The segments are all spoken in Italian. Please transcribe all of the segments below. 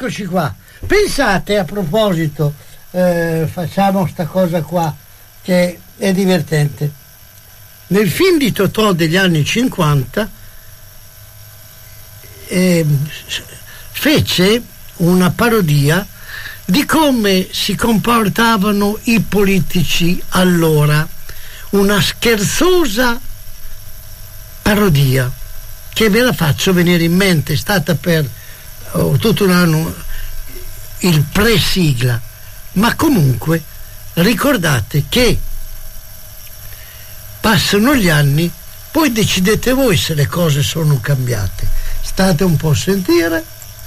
eccoci qua. Pensate, a proposito, facciamo sta cosa qua che è divertente. Nel film di Totò degli anni 50 fece una parodia di come si comportavano i politici allora, una scherzosa parodia che ve la faccio venire in mente, è stata per tutto un anno il pre-sigla, ma comunque ricordate che passano gli anni, poi decidete voi se le cose sono cambiate. State un po' a sentire.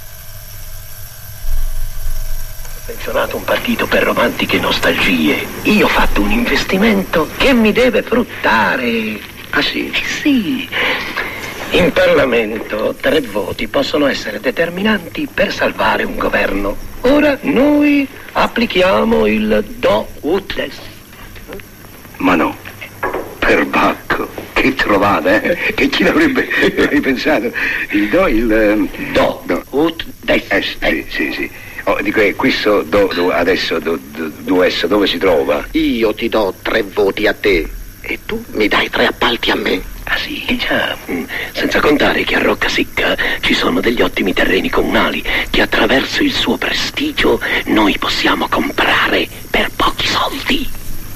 Ho menzionato un partito per romantiche nostalgie. Io ho fatto un investimento che mi deve fruttare. Ah sì? Sì. In Parlamento 3 voti possono essere determinanti per salvare un governo. Ora noi applichiamo il do ut des. Ma no, perbacco, che trovata, eh? Che chi l'avrebbe mai pensato? Il do, do. Ut des. Sì. Oh, dico, questo adesso dove si trova? Io ti do 3 voti a te e tu mi dai 3 appalti a me. Ah sì, già. Senza contare che a Roccasecca ci sono degli ottimi terreni comunali che attraverso il suo prestigio noi possiamo comprare per pochi soldi.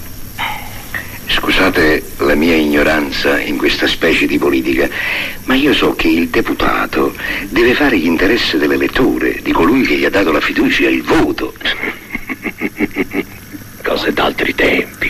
Scusate la mia ignoranza in questa specie di politica, ma io so che il deputato deve fare l'interesse dell'elettore, di colui che gli ha dato la fiducia, il voto. Cose d'altri tempi.